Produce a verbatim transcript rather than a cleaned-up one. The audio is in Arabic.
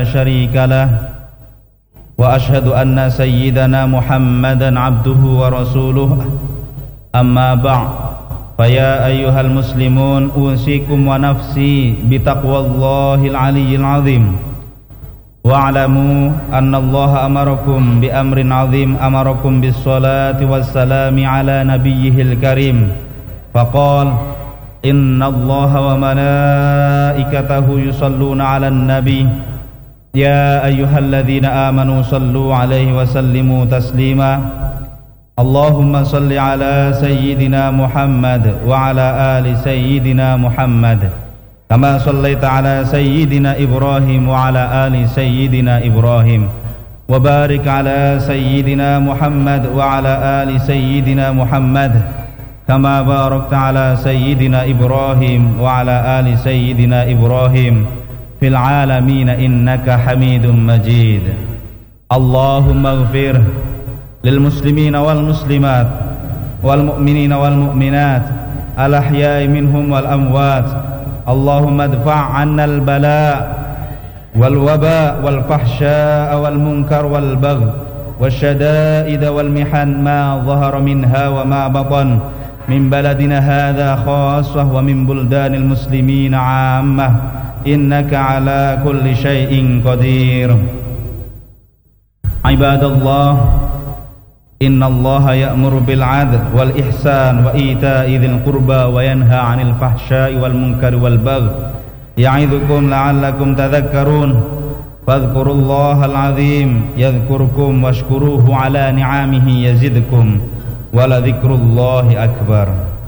شريك له وأشهد أن سيدنا محمدا عبده ورسوله أما بعد فيا أيها المسلمون أوصيكم ونفسي بتقوى الله العلي العظيم واعلموا أن الله أمركم بأمر عظيم أمركم بالصلاة والسلام على نبيه الكريم فقال إن الله وملائكته يصلون على النبي يا أيها الذين آمنوا صلوا عليه وسلموا تسليما اللهم صل على سيدنا محمد وعلى آل سيدنا محمد كما صليت على سيدنا إبراهيم وعلى آل سيدنا إبراهيم وبارك على سيدنا محمد وعلى آل سيدنا محمد كما باركت على سيدنا إبراهيم وعلى آل سيدنا إبراهيم في العالمين إنك حميد مجيد اللهم اغفر للمسلمين والمسلمات والمؤمنين والمؤمنات الأحياء منهم والأموات اللهم ادفع عنا البلاء والوباء والفحشاء والمنكر والبغي والشدائد والمحن ما ظهر منها وما بطن من بلدنا هذا خاصة ومن بلدان المسلمين عامة إنك على كل شيء قدير عباد الله إن الله يأمر بالعدل والإحسان وإيتاء ذي القربى وينهى عن الفحشاء والمنكر والبغي يعظكم لعلكم تذكرون فاذكروا الله العظيم يذكركم واشكروه على نعمه يزدكم ولذكر الله أكبر.